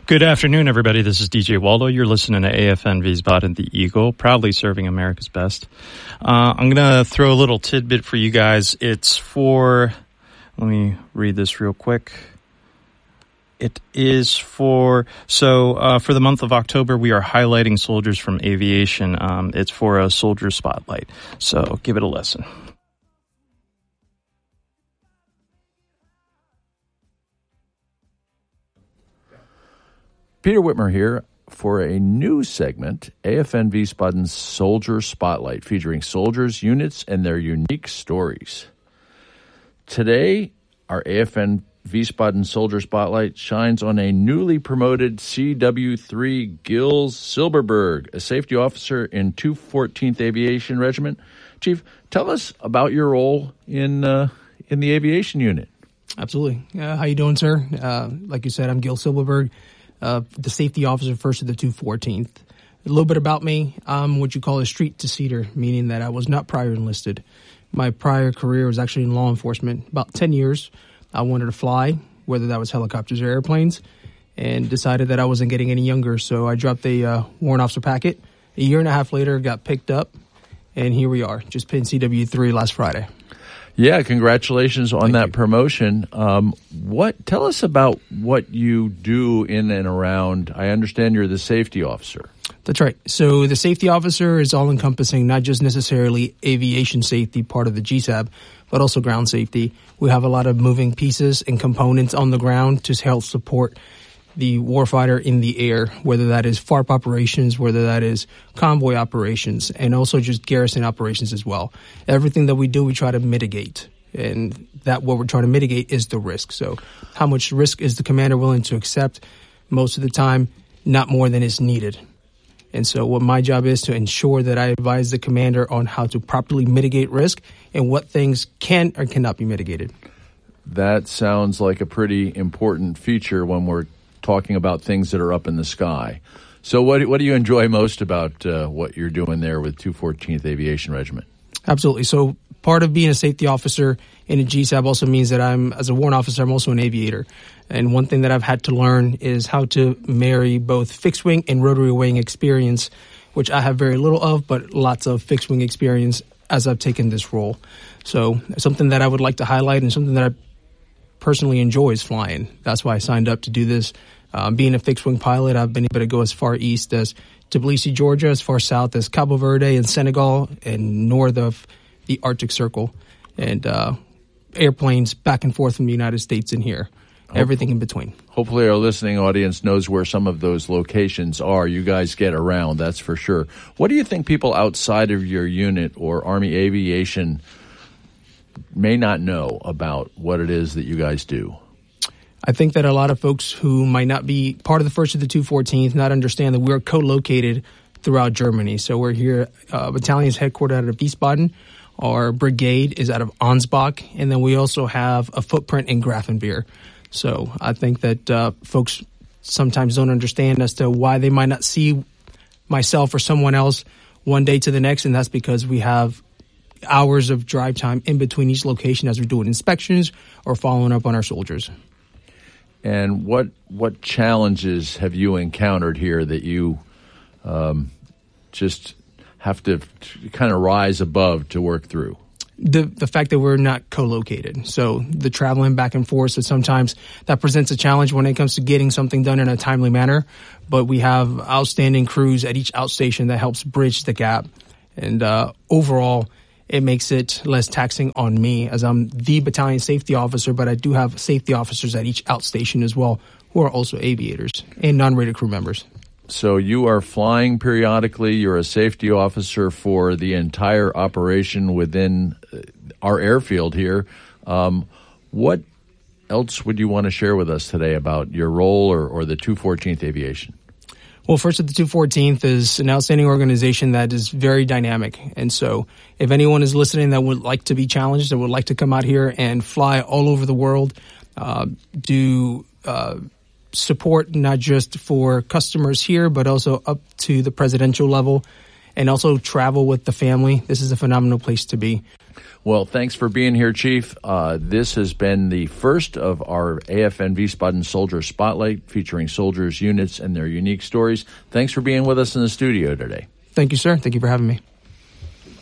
Good afternoon, everybody. This is DJ Waldo. You're listening to AFN Wiesbaden, the Eagle, proudly serving America's best. I'm going to throw a little tidbit for you guys. It's for, let me read this real quick. It is for the month of October, we are highlighting soldiers from aviation. It's for a soldier spotlight. So give it a listen. Peter Whitmer here for a new segment, AFN Wiesbaden's Soldier Spotlight, featuring soldiers, units, and their unique stories. Today, our AFN Wiesbaden Soldier Spotlight shines on a newly promoted CW3 Gilles Silberberg, a safety officer in 214th Aviation Regiment. Chief, tell us about your role in the aviation unit. Absolutely. How you doing, sir? Like you said, I'm Gilles Silberberg, the safety officer first of the 214th. A little bit about me. I'm what you call a street to-seater, meaning that I was not prior enlisted. My prior career was actually in law enforcement. About 10 years, I wanted to fly, whether that was helicopters or airplanes, and decided that I wasn't getting any younger. So I dropped a warrant officer packet. A year and a half later, got picked up, and here we are, just pinned CW3 last Friday. Yeah, congratulations on Thank that you. promotion. Tell us about what you do in and around. I understand you're the safety officer. That's right. So the safety officer is all-encompassing, not just necessarily aviation safety, part of the GSAB, but also ground safety. We have a lot of moving pieces and components on the ground to help support the warfighter in the air, whether that is FARP operations, whether that is convoy operations, and also just garrison operations as well. Everything that we do, we try to mitigate. And that what we're trying to mitigate is the risk. So how much risk is the commander willing to accept? Most of the time, not more than is needed. And so what my job is to ensure that I advise the commander on how to properly mitigate risk and what things can or cannot be mitigated. That sounds like a pretty important feature when we're talking about things that are up in the sky. So what do you enjoy most about what you're doing there with 214th Aviation Regiment? Absolutely. So part of being a safety officer in a GSAB also means that as a warrant officer, I'm also an aviator. And one thing that I've had to learn is how to marry both fixed wing and rotary wing experience, which I have very little of, but lots of fixed wing experience as I've taken this role. So something that I would like to highlight and something that I personally enjoy is flying. That's why I signed up to do this. Being a fixed wing pilot, I've been able to go as far east as Tbilisi, Georgia, as far south as Cabo Verde and Senegal, and north of the Arctic Circle, and airplanes back and forth from the United States in here. Everything in between. Hopefully our listening audience knows where some of those locations are. You guys get around, that's for sure. What do you think people outside of your unit or Army Aviation may not know about what it is that you guys do? I think that a lot of folks who might not be part of the 1st of the 214th not understand that we're co-located throughout Germany. So we're here, battalion is headquartered out of Wiesbaden. Our brigade is out of Ansbach. And then we also have a footprint in Grafenwehr. So I think that folks sometimes don't understand as to why they might not see myself or someone else one day to the next. And that's because we have hours of drive time in between each location as we're doing inspections or following up on our soldiers. And what challenges have you encountered here that you just have to kind of rise above to work through? The fact that we're not co-located. So the traveling back and forth, so sometimes that presents a challenge when it comes to getting something done in a timely manner. But we have outstanding crews at each outstation that helps bridge the gap. And overall, it makes it less taxing on me as I'm the battalion safety officer, but I do have safety officers at each outstation as well who are also aviators and non-rated crew members. So you are flying periodically. You're a safety officer for the entire operation within our airfield here. What else would you want to share with us today about your role or the 214th Aviation? Well, First of the 214th is an outstanding organization that is very dynamic. And so if anyone is listening that would like to be challenged, that would like to come out here and fly all over the world, do support not just for customers here, but also up to the presidential level, and also travel with the family, this is a phenomenal place to be. Well, thanks for being here, Chief. This has been the first of our AFN Wiesbaden Soldier Spotlight featuring soldiers, units, and their unique stories. Thanks for being with us in the studio today. Thank you, sir. Thank you for having me.